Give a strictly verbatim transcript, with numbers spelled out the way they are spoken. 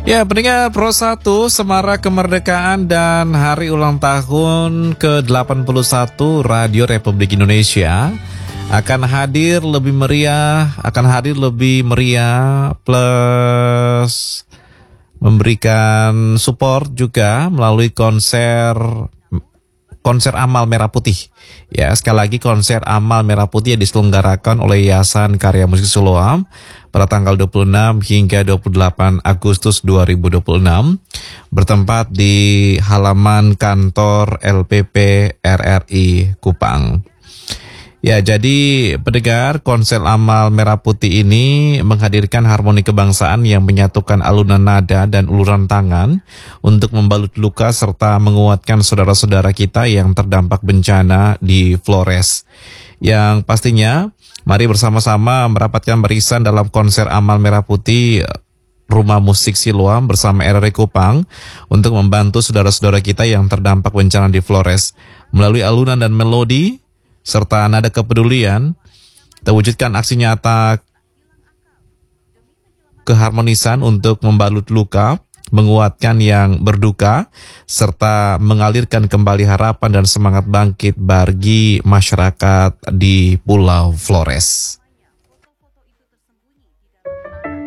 Ya, pendengar Pro satu Semarak Kemerdekaan dan Hari Ulang Tahun ke delapan puluh satu Radio Republik Indonesia akan hadir lebih meriah, akan hadir lebih meriah plus memberikan support juga melalui konser konser Amal Merah Putih. Ya, sekali lagi konser Amal Merah Putih yang diselenggarakan oleh Yayasan Karya Musik Siloam pada tanggal dua puluh enam hingga dua puluh delapan Agustus dua ribu dua puluh enam bertempat di halaman kantor L P P R R I Kupang. Ya, jadi pendengar, konser Amal Merah Putih ini menghadirkan harmoni kebangsaan yang menyatukan alunan nada dan uluran tangan untuk membalut luka serta menguatkan saudara-saudara kita yang terdampak bencana di Flores. Yang pastinya, mari bersama-sama merapatkan barisan dalam konser Amal Merah Putih Rumah Musik Siloam bersama R R I Kupang untuk membantu saudara-saudara kita yang terdampak bencana di Flores. Melalui alunan dan melodi serta nada kepedulian, terwujudkan aksi nyata keharmonisan untuk membalut luka, menguatkan yang berduka, serta mengalirkan kembali harapan dan semangat bangkit bagi masyarakat di Pulau Flores.